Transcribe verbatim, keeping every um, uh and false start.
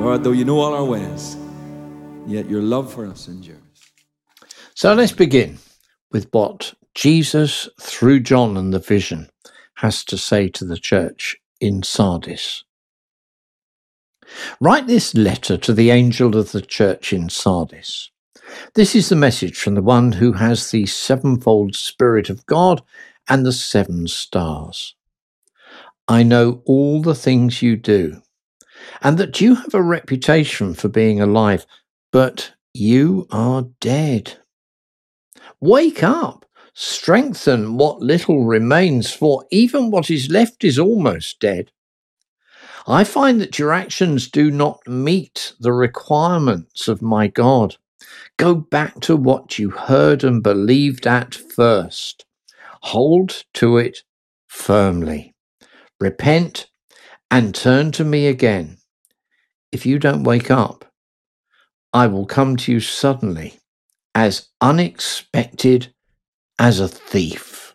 Lord, though you know all our ways, yet your love for us endures. So let's begin with what Jesus, through John and the vision, has to say to the church in Sardis. Write this letter to the angel of the church in Sardis. This is the message from the one who has the sevenfold Spirit of God and the seven stars. I know all the things you do, and that you have a reputation for being alive, but you are dead. Wake up, strengthen what little remains, for even what is left is almost dead. I find that your actions do not meet the requirements of my God. Go back to what you heard and believed at first. Hold to it firmly. Repent and turn to me again. If you don't wake up, I will come to you suddenly, as unexpected as a thief.